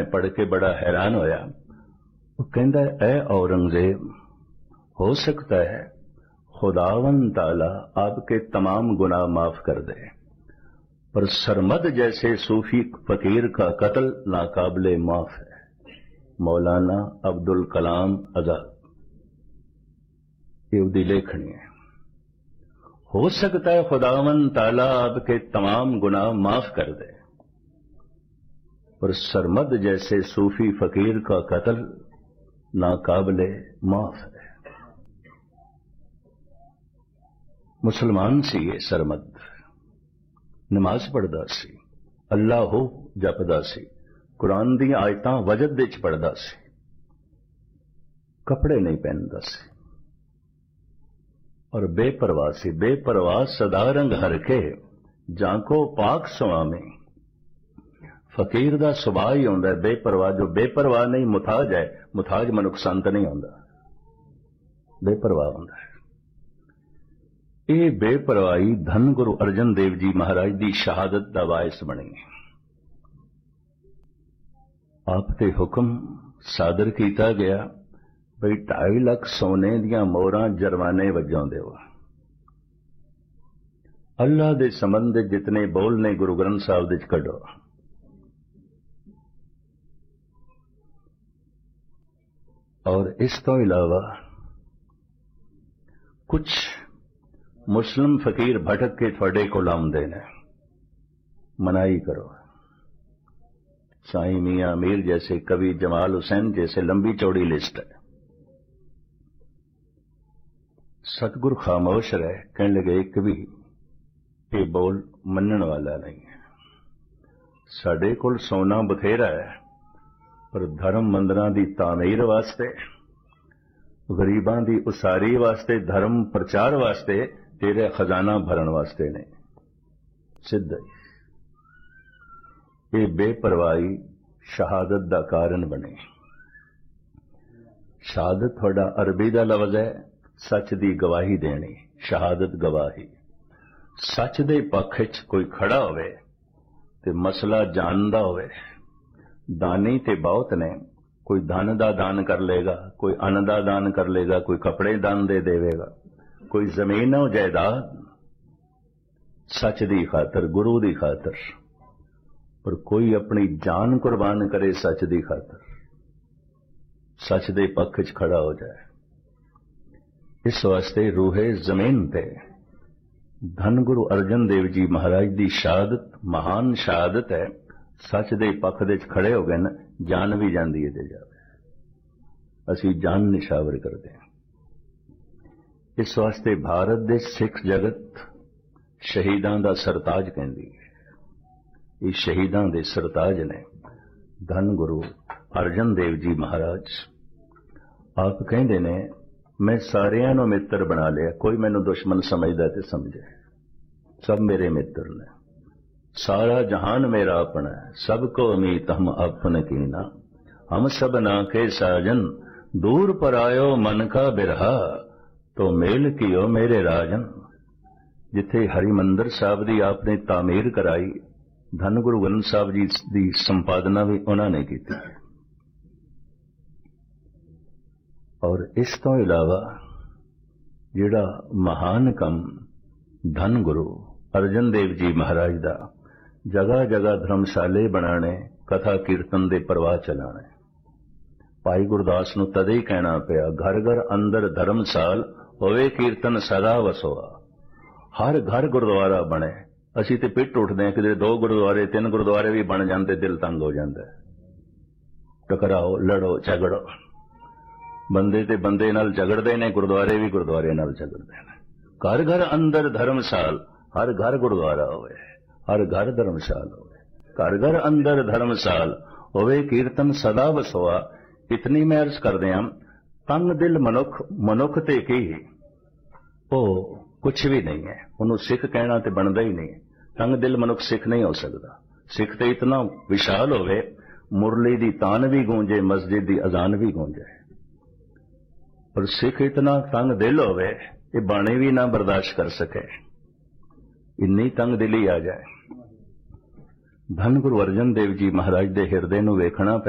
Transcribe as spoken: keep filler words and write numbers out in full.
मैं पढ़ के बड़ा हैरान होया। वो कहंदा ऐ औरंगजेब, हो सकता है खुदावन ताला आपके तमाम गुनाह माफ कर दे, पर सरमद जैसे सूफी फकीर का कत्ल नाकाबिले माफ है। मौलाना अब्दुल कलाम आजाद, ये उसकी लेखनी है। हो सकता है खुदावन ताला आपके तमाम गुनाह माफ कर दे, पर सरमद जैसे सूफी फकीर का कत्ल नाकाबिले माफ है। मुसलमान सी ये सरमद, नमाज पढ़दा सी, अल्लाह हो जपदा सी, कुरान दी आयतां वजद विच पढ़दा सी, कपड़े नहीं पहनदा सी और बेपरवाह सी। बेपरवाह सदा रंग हरके जाको पाक सुआमी। फकीर दा सुभाव ही होंदा है बेपरवाह। जो बेपरवाह नहीं मुताज है, मुताज मनुख संत नहीं होंदा, बेपरवाह होंदा है। ये बेपरवाही धन गुरु अर्जन देव जी महाराज की शहादत का बायस बनी। आप ते हुक्म सादर किया गया बई ढाई लाख सोने दियां मोहरां जरमाने वजों देओ। अल्लाह दे संबंध जितने बोल ने गुरु ग्रंथ साहिब दे कढो। और इस तो इलावा कुछ मुस्लिम फकीर भटक के थोड़े को आउंदे ने, मनाई करो। साईं मियां मीर जैसे, कवि जमाल हुसैन जैसे, लंबी चौड़ी लिस्ट है। सतगुरु खामोश रहे, कहने लगे कवि ये बोल मनण वाला नहीं है। साडे कोल सोना बथेरा है, पर धर्म मंदिरां दी तामीर वास्ते, गरीबां दी उसारी वास्ते, धर्म प्रचार वास्ते, तेरे खजाना भरन वास्ते ने। सिद्ध ये बेपरवाही शहादत दा कारण बने। शहादत थोड़ा अरबी दा लफ्ज है, सच दी गवाही देनी। शहादत गवाही, सच दे पक्ष विच कोई खड़ा होवे ते मसला जानदा होवे। दानी ते बहुत ने, कोई धन दा दान कर लेगा, कोई अन्न दा दान कर लेगा, कोई कपड़े दान दे देवेगा, कोई जमीन और जायदाद सच दी खातर, गुरु दी खातर। पर कोई अपनी जान कुर्बान करे सच दी खातर, सच दे पक्ष च खड़ा हो जाए। इस वास्ते रूहे जमीन ते धन गुरु अर्जन देव जी महाराज की शहादत महान शहादत है। सच दे पक्ष दे खड़े हो गए न, जान भी जाती है ते जावे। असी जान निशावर करते हैं। इस वास्ते भारत दे सिख जगत शहीदां दा सरताज कहंदी है। ये शहीदां दे सरताज ने धन गुरु अर्जन देव जी महाराज। आप कहंदे ने मैं सारियां नूं मित्र बना लिया, कोई मैनू दुश्मन समझदा ते समझे, सब मेरे मित्र ने। सारा जहान मेरा अपना है, सबको अमीत हम अपन कीना। हम सब ना के साजन, दूर पर आयो मन का बिरहा, तो मेल कियो मेरे राजन। जिथे हरिमंदर साहब की आपने तामीर कराई, धन गुरु ग्रंथ साहब जी की संपादना भी उन्होंने की। और इस तो इलावा जिहड़ा महान कम धन गुरु अर्जन देव जी महाराज दा जगह जगह धर्मशाले बनाने, कथा कीर्तन दे प्रवाह चलाने। भाई गुरदास नूं तदे ही कहना पिया, घर घर अंदर धर्मसाल होवे कीर्तन सदा वसोआ। हर घर गुरुद्वारा बने। असी ते पिट उठदे हां कि दो गुरुद्वारे तीन गुरुद्वारे भी बन जाते, दिल तंग हो जाता है। टकराओ, लड़ो, झगड़ो, बंदे ते बंदे नाल झगड़दे ने, गुरुद्वारे भी गुरुद्वारे नाल झगड़दे ने। घर घर अंदर धर्मसाल, हर घर गुरुद्वारा होवे, हर घर धर्मशाल होवे। घर घर अंदर धर्मसाल होवे कीर्तन सदा वसोआ। इतनी मैं अर्ज कर दिया, तंग दिल मनुख मनुख ते की ओ कुछ भी नहीं है। उन्होंने सिख कहना तो बनता ही नहीं। तंग दिल मनुख सिख नहीं हो सकता। सिख तो इतना विशाल होवे, मुरली दी तान भी गूंजे, मस्जिद दी अजान भी गूंजे। पर सिख इतना तंग दिल होवे, ये बाणी भी ना बर्दाश्त कर सके, इन्नी तंग दिली आ जाए। धन गुरु अर्जन देव जी महाराज दे हिरदे नूं वेखना